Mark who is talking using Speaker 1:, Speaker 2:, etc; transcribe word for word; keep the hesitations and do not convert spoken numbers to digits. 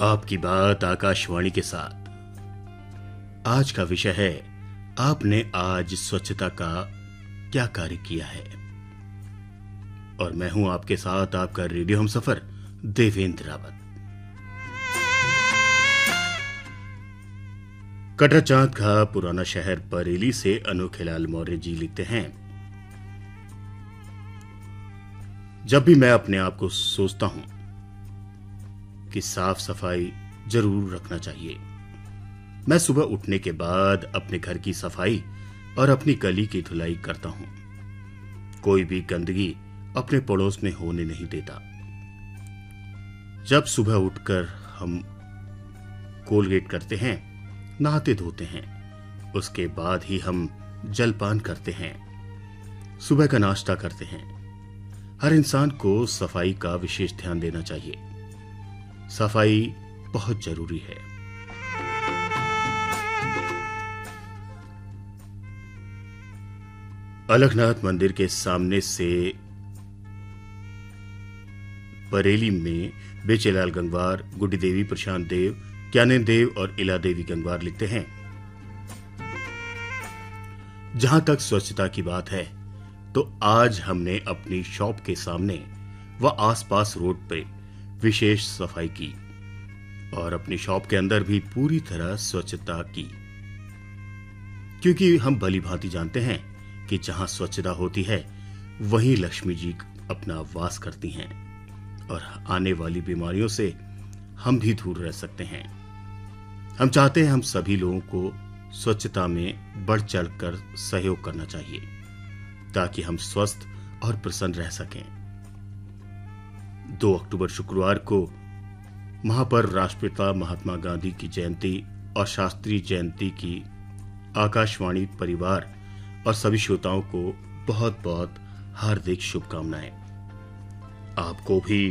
Speaker 1: आपकी बात आकाशवाणी के साथ। आज का विषय है, आपने आज स्वच्छता का क्या कार्य किया है। और मैं हूं आपके साथ आपका रेडियो हमसफर देवेंद्र रावत। कटरा चांद का पुराना शहर बरेली से अनोखेलाल मौर्य जी लिखते हैं, जब भी मैं अपने आप को सोचता हूं कि साफ सफाई जरूर रखना चाहिए, मैं सुबह उठने के बाद अपने घर की सफाई और अपनी गली की धुलाई करता हूं। कोई भी गंदगी अपने पड़ोस में होने नहीं देता। जब सुबह उठकर हम कोलगेट करते हैं, नहाते धोते हैं, उसके बाद ही हम जलपान करते हैं, सुबह का नाश्ता करते हैं। हर इंसान को सफाई का विशेष ध्यान देना चाहिए। सफाई बहुत जरूरी है। अलखनाथ मंदिर के सामने से बरेली में बेचेलाल गंगवार, गुड्डी देवी, प्रशांत देव, ज्ञानेंद्र देव और इला देवी गंगवार लिखते हैं, जहां तक स्वच्छता की बात है तो आज हमने अपनी शॉप के सामने व आसपास रोड पे विशेष सफाई की और अपनी शॉप के अंदर भी पूरी तरह स्वच्छता की, क्योंकि हम भली भांति जानते हैं कि जहां स्वच्छता होती है वहीं लक्ष्मी जी अपना वास करती हैं और आने वाली बीमारियों से हम भी दूर रह सकते हैं। हम चाहते हैं हम सभी लोगों को स्वच्छता में बढ़ चढ़कर सहयोग करना चाहिए ताकि हम स्वस्थ और प्रसन्न रह सकें। दो अक्टूबर शुक्रवार को महापर राष्ट्रपिता महात्मा गांधी की जयंती और शास्त्री जयंती की आकाशवाणी परिवार और सभी श्रोताओं को बहुत बहुत हार्दिक शुभकामनाएं। आपको भी